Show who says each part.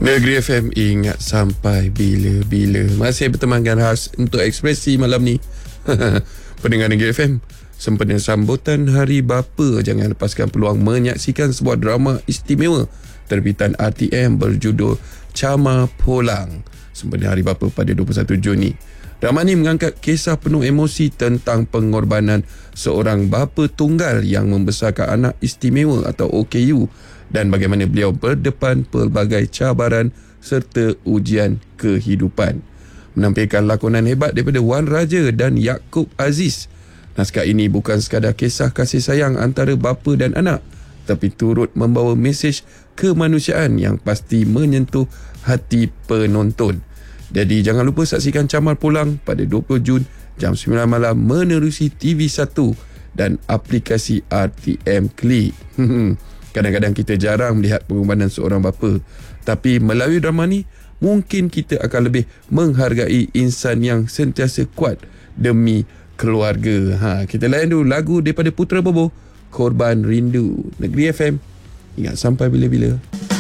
Speaker 1: Negeri FM, ingat sampai bila-bila. Masih bertemankan khas untuk ekspresi malam ni. Pendengar Negeri FM, sempena sambutan Hari Bapa, jangan lepaskan peluang menyaksikan sebuah drama istimewa terbitan RTM berjudul Cama Pulang sempena Hari Bapa pada 21 Jun ni. Drama ni mengangkat kisah penuh emosi tentang pengorbanan seorang bapa tunggal yang membesarkan anak istimewa atau OKU dan bagaimana beliau berdepan pelbagai cabaran serta ujian kehidupan. Menampilkan lakonan hebat daripada Wan Raja dan Yaakob Aziz. Naskah ini bukan sekadar kisah kasih sayang antara bapa dan anak, tapi turut membawa mesej kemanusiaan yang pasti menyentuh hati penonton. Jadi jangan lupa saksikan Cama Pulang pada 20 Jun jam 9 malam menerusi TV1 dan aplikasi RTM Klik. Kadang-kadang kita jarang melihat pengorbanan seorang bapa, tapi melalui drama ni mungkin kita akan lebih menghargai insan yang sentiasa kuat demi keluarga. Kita layan dulu lagu daripada Putra Bobo, Korban Rindu. Negeri FM, ingat sampai bila-bila.